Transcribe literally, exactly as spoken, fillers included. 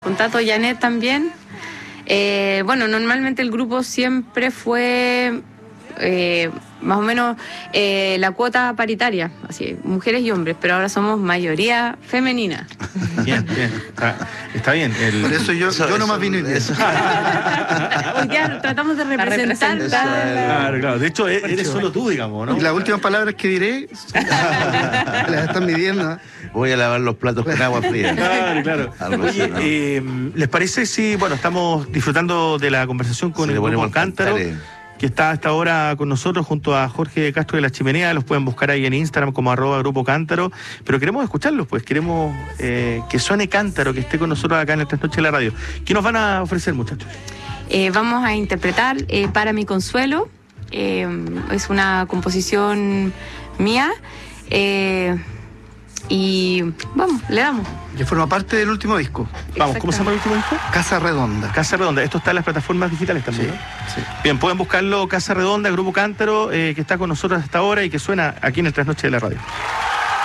Con Tato Janet también. Eh, bueno, normalmente el grupo siempre fue eh, más o menos eh, la cuota paritaria, así, mujeres y hombres, pero ahora somos mayoría femenina. Bien, bien, está, está bien. El... Por eso yo, eso, yo nomás eso, vine hoy eso. Hoy día tratamos de representar. Eso, la, la... Claro, claro. De hecho, eres solo tú, digamos, ¿no? Y las últimas palabras que diré las están midiendo. Voy a lavar los platos con agua fría. Claro, claro. Algo Oye, así, ¿no? eh, ¿les parece si, bueno, estamos disfrutando de la conversación con Si el le grupo ponemos Cántaro, cantares. que está hasta ahora con nosotros junto a Jorge Castro de la Chimenea? Los pueden buscar ahí en Instagram como arroba grupo Cántaro, pero queremos escucharlos, pues queremos eh, que suene Cántaro, que esté con nosotros acá en el Trasnoche de la Radio. ¿Qué nos van a ofrecer, muchachos? Eh, vamos a interpretar eh, Para mi consuelo. Eh, es una composición mía. Eh, y vamos, le damos. Que forma parte del último disco, Vamos, ¿cómo se llama el último disco? Casa Redonda. Casa Redonda. Esto está en las plataformas digitales también, Sí, ¿no? sí. Bien, pueden buscarlo, Casa Redonda, Grupo Cántaro, eh, que está con nosotros hasta ahora y que suena aquí en el Trasnoche de la Radio.